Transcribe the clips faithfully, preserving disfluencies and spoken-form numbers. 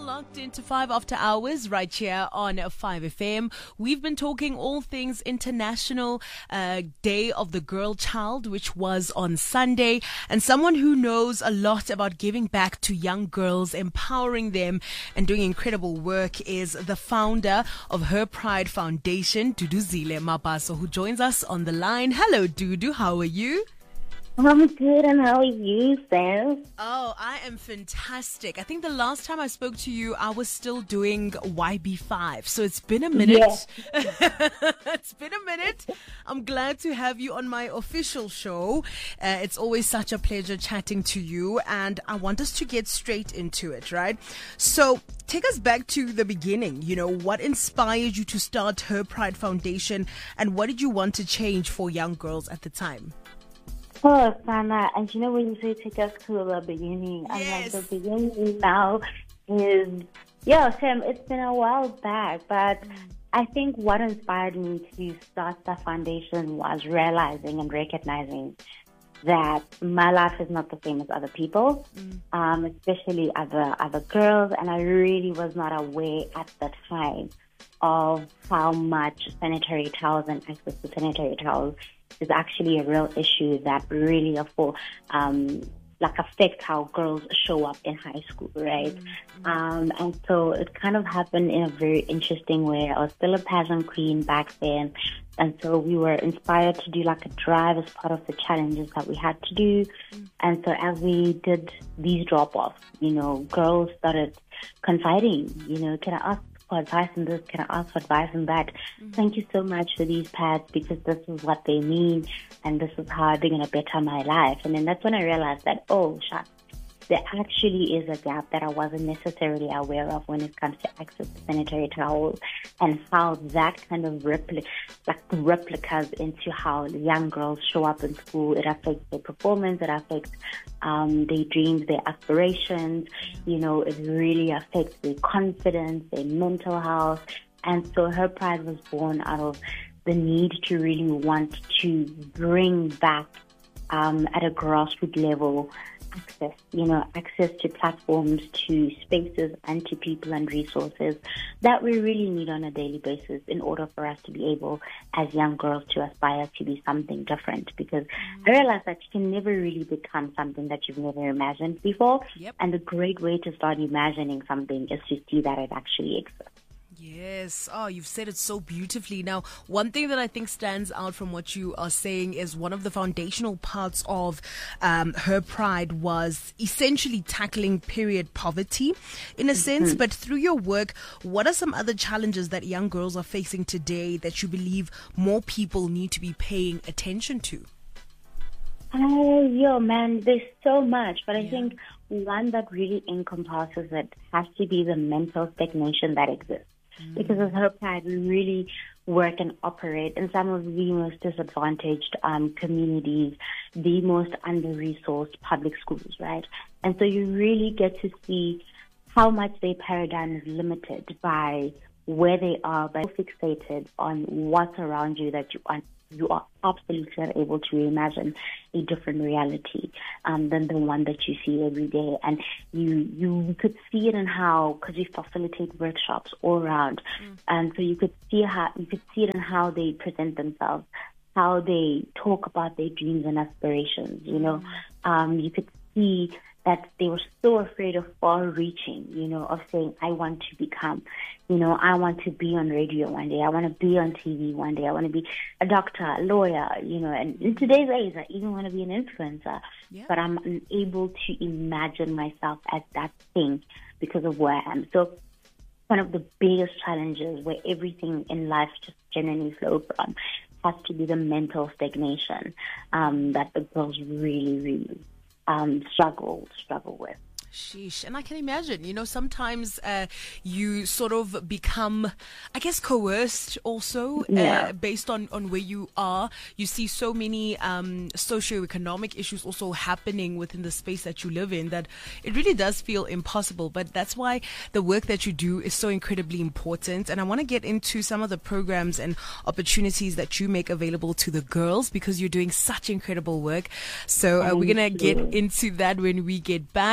locked into five After Hours right here on five F M. We've been talking all things International uh, Day of the Girl Child, which was on Sunday. And someone who knows a lot about giving back to young girls, empowering them, and doing incredible work is the founder of Her Pride Foundation, Duduzile Mabaso, who joins us on the line. Hello, Dudu. How are you? I'm good, and how are you, Sam? Oh, I am fantastic. I think the last time I spoke to you, I was still doing Y B five. So it's been a minute. Yes. It's been a minute. I'm glad to have you on my official show. Uh, it's always such a pleasure chatting to you, and I want us to get straight into it, right? So take us back to the beginning. You know, what inspired you to start Her Pride Foundation, and what did you want to change for young girls at the time? Oh, Sana, and you know when you say take us to the beginning, Yes. I'm like, the beginning now is, yeah, Sam, it's been a while back, but I think what inspired me to start the foundation was realizing and recognizing that my life is not the same as other people, mm. um, especially other, other girls, and I really was not aware at the time of how much sanitary towels and access to sanitary towels is actually a real issue that really afford, um, like affect how girls show up in high school, right? Mm-hmm. Um, and so it kind of happened in a very interesting way. I was still a pageant queen back then, and so we were inspired to do like a drive as part of the challenges that we had to do. Mm-hmm. And so as we did these drop-offs, you know, girls started confiding, you know, can I ask for advice on this, can I ask for advice on that? Mm-hmm. Thank you so much for these pads because this is what they mean and this is how they're going to better my life. And then that's when I realized that, oh, shucks, there actually is a gap that I wasn't necessarily aware of when it comes to access to sanitary towels and how that kind of repli- like replicas into how young girls show up in school. It affects their performance, it affects um, their dreams, their aspirations. You know, it really affects their confidence, their mental health. And so Her Pride was born out of the need to really want to bring back um, at a grassroots level access, you know, access to platforms, to spaces, and to people and resources that we really need on a daily basis in order for us to be able, as young girls, to aspire to be something different. Because I realize that you can never really become something that you've never imagined before. Yep. And the great way to start imagining something is to see that it actually exists. Yes. Oh, you've said it so beautifully. Now, one thing that I think stands out from what you are saying is one of the foundational parts of um, Her Pride was essentially tackling period poverty in a sense. Mm-hmm. But through your work, what are some other challenges that young girls are facing today that you believe more people need to be paying attention to? Oh, yo, man, there's so much. But I Yeah. think one that really encompasses it has to be the mental stagnation that exists. Because as Her Pride, we really work and operate in some of the most disadvantaged um, communities, the most under-resourced public schools, right? And so you really get to see how much their paradigm is limited by where they are, by fixated on what's around you that you are, you are absolutely unable to imagine a different reality um, than the one that you see every day. And you you could see it in how, because we facilitate workshops all around, mm. and so you could see how you could see it in how they present themselves, how they talk about their dreams and aspirations. You know, mm. um, you could see that they were so afraid of far-reaching, you know, of saying, I want to become, you know, I want to be on radio one day, I want to be on T V one day, I want to be a doctor, a lawyer, you know, and in today's age, I even want to be an influencer, yeah. But I'm unable to imagine myself as that thing because of where I am. So one of the biggest challenges where everything in life just genuinely flows from has to be the mental stagnation um, that the girls really, really Um, struggle, struggle with. Sheesh. And I can imagine, you know, sometimes uh, you sort of become, I guess, coerced also yeah. uh, based on, on where you are. You see so many um, socioeconomic issues also happening within the space that you live in that it really does feel impossible. But that's why the work that you do is so incredibly important. And I want to get into some of the programs and opportunities that you make available to the girls because you're doing such incredible work. So uh, we're going to get into that when we get back. If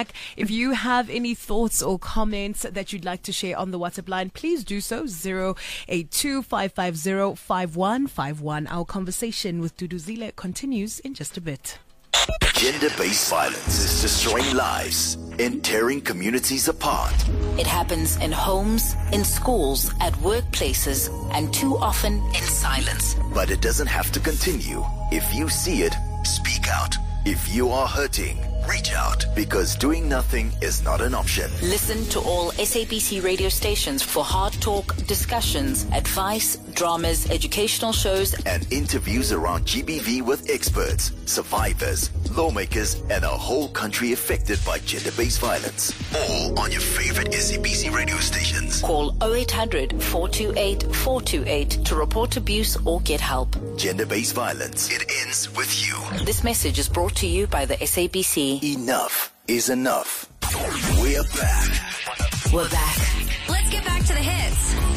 If you have any thoughts or comments that you'd like to share on the WhatsApp line, please do so. zero eight two, five five zero, five one five one. Our conversation with Duduzile continues in just a bit. Gender-based violence is destroying lives and tearing communities apart. It happens in homes, in schools, at workplaces, and too often in silence. But it doesn't have to continue. If you see it, speak out. If you are hurting, reach out, because doing nothing is not an option. Listen to all S A B C radio stations for hard talk, discussions, advice, dramas, educational shows, and interviews around G B V with experts, survivors, lawmakers, and a whole country affected by gender-based violence. All on your favorite S A B C radio stations. Call oh eight hundred, four two eight, four two eight to report abuse or get help. Gender-based violence. It ends with you. This message is brought to you by the S A B C. Enough is enough. We're back. We're back. Let's get back to the hits.